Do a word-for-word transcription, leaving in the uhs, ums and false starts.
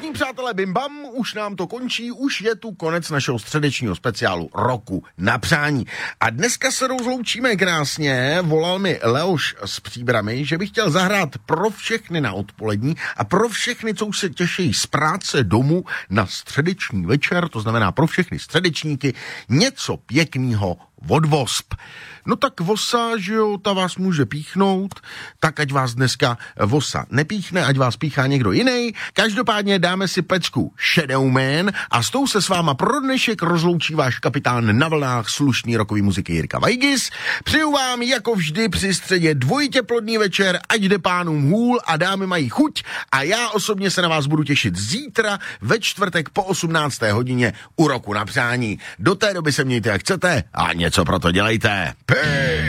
Vážení přátelé, bim bam, už nám to končí, už je tu konec našeho středečního speciálu Roku na přání. A dneska se rozloučíme krásně, volal mi Leoš s Příbrami, že bych chtěl zahrát pro všechny na odpolední a pro všechny, co už se těší z práce domů na středeční večer, to znamená pro všechny středečníky, něco pěkného od Vosp. No tak vosa, že jo, ta vás může píchnout, tak ať vás dneska vosa nepíchne, ať vás píchá někdo jiný. Každopádně dáme si pecku Shadowman a s tou se s váma pro dnešek rozloučí váš kapitán na vlnách slušný rokový muziky Jirka Vajgis. Přeju vám jako vždy při středě dvojitě plodný večer, ať jde pánům hůl a dámy mají chuť a já osobně se na vás budu těšit zítra ve čtvrtek po osmnácté hodině u Roku na přání. Do té doby se mějte jak chcete a něco pro to dělejte. Pej!